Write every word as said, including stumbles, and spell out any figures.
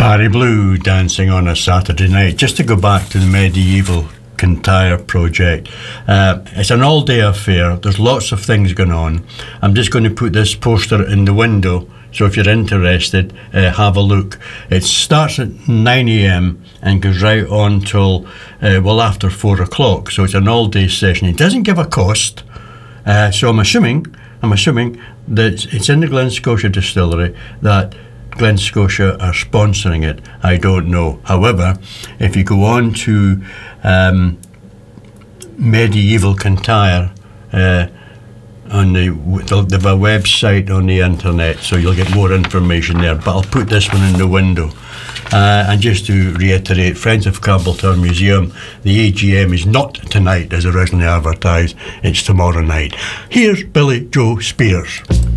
Barry Blue dancing on a Saturday night. Just to go back to the medieval Kintyre project, uh, it's an all-day affair. There's lots of things going on. I'm just going to put this poster in the window, so if you're interested, uh, have a look. It starts at nine a.m. and goes right on till uh, well after four o'clock. So it's an all-day session. It doesn't give a cost, uh, so I'm assuming I'm assuming that it's in the Glen Scotia distillery, that Glen Scotia are sponsoring it. I don't know. However, if you go on to um, Medieval Kintyre uh, on the, they have a website on the internet, so you'll get more information there. But I'll put this one in the window. Uh, and just to reiterate, Friends of Campbelltown Museum, the A G M is not tonight as originally advertised, it's tomorrow night. Here's Billy Joe Spears.